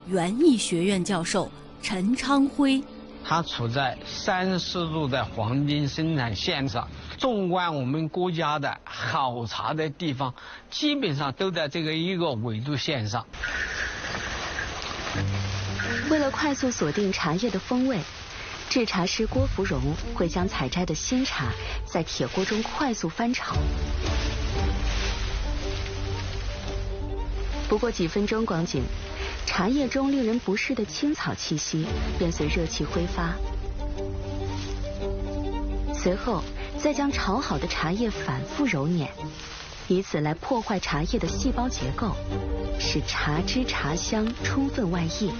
园艺学院教授陈昌辉。 它处在34度的黄金生产线上，纵观我们国家的好茶的地方，基本上都在这个一个纬度线上。 为了快速锁定茶叶的风味，制茶师郭芙蓉会将采摘的新茶在铁锅中快速翻炒。不过几分钟光景，茶叶中令人不适的青草气息便随热气挥发。随后再将炒好的茶叶反复揉捻，以此来破坏茶叶的细胞结构，使茶汁茶香充分外溢。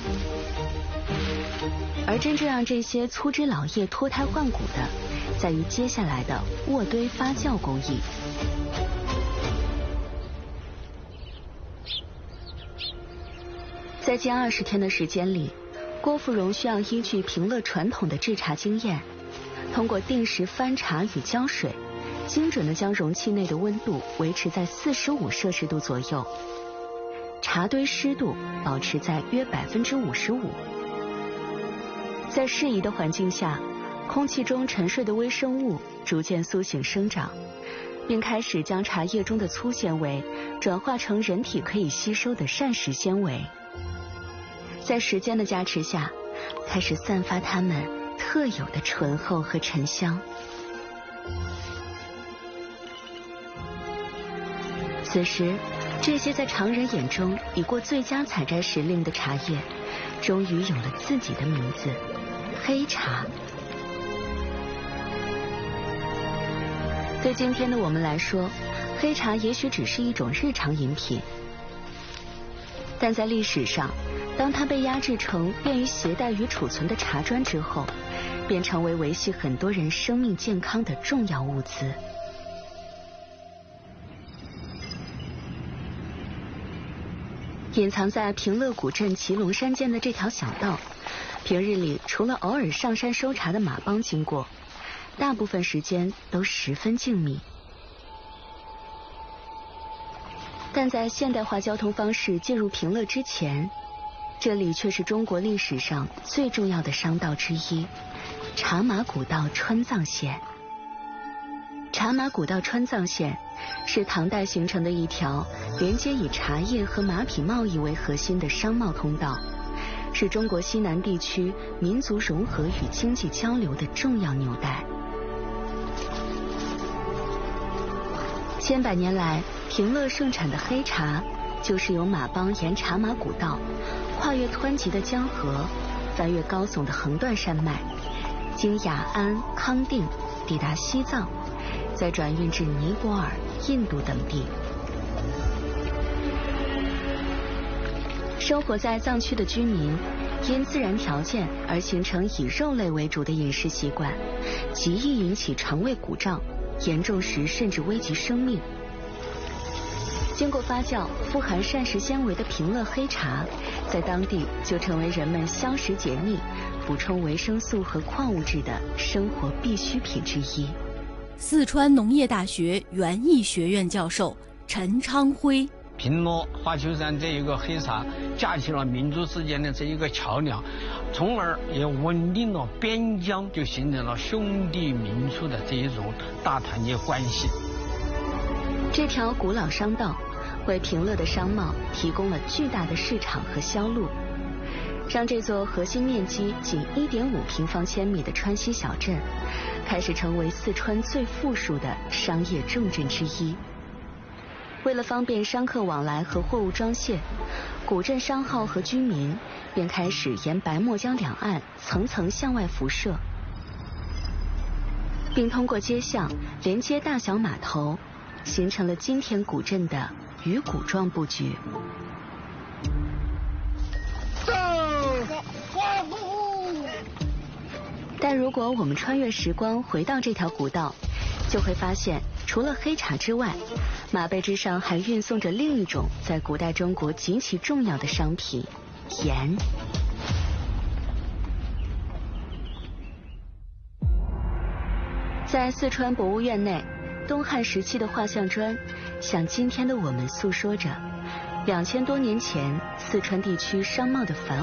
而真正让这些粗枝老叶脱胎换骨的，在于接下来的卧堆发酵工艺。在近20天的时间里，郭芙蓉需要依据平乐传统的制茶经验，通过定时翻茶与浇水，精准地将容器内的温度维持在45摄氏度左右，茶堆湿度保持在约55%。在适宜的环境下，空气中沉睡的微生物逐渐苏醒生长，并开始将茶叶中的粗纤维转化成人体可以吸收的膳食纤维。在时间的加持下，开始散发它们特有的醇厚和沉香。此时，这些在常人眼中已过最佳采摘时令的茶叶，终于有了自己的名字——黑茶。对今天的我们来说，黑茶也许只是一种日常饮品，但在历史上，当它被压制成便于携带与储存的茶砖之后，便成为维系很多人生命健康的重要物资。隐藏在平乐古镇祁龙山间的这条小道，平日里除了偶尔上山收茶的马帮经过，大部分时间都十分静谧。但在现代化交通方式介入平乐之前，这里却是中国历史上最重要的商道之一——茶马古道川藏线。茶马古道川藏线是唐代形成的一条连接以茶叶和马匹贸易为核心的商贸通道，是中国西南地区民族融合与经济交流的重要纽带。千百年来，平乐盛产的黑茶，就是由马帮沿茶马古道，跨越湍急的江河，翻越高耸的横断山脉，经雅安、康定，抵达西藏，再转运至尼泊尔、印度等地。生活在藏区的居民，因自然条件而形成以肉类为主的饮食习惯，极易引起肠胃鼓胀，严重时甚至危及生命。经过发酵，富含膳食纤维的平乐黑茶，在当地就成为人们消食解腻、补充维生素和矿物质的生活必需品之一。 四川农业大学园艺学院教授陈昌辉。 平乐花丘山这一个黑茶架起了民族之间的这一个桥梁，从而也稳定了边疆，就形成了兄弟民族的这一种大团结关系。 这条古老商道为平乐的商贸提供了巨大的市场和销路，让这座核心面积仅1.5平方千米的川西小镇，开始成为四川最富庶的商业重镇之一。为了方便商客往来和货物装卸，古镇商号和居民便开始沿白沫江两岸层层向外辐射，并通过街巷连接大小码头，形成了今天古镇的鱼骨状布局。但如果我们穿越时光回到这条古道，就会发现，除了黑茶之外，马背之上还运送着另一种在古代中国极其重要的商品——盐。在四川博物院内，东汉时期的画像砖向今天的我们诉说着 2000多年前，四川地区商贸的繁